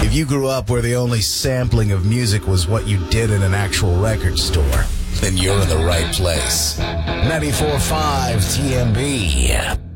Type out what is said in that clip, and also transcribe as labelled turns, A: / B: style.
A: If you grew up where the only sampling of music was what you did in an actual record store, then you're in the right place. 94.5 TMB.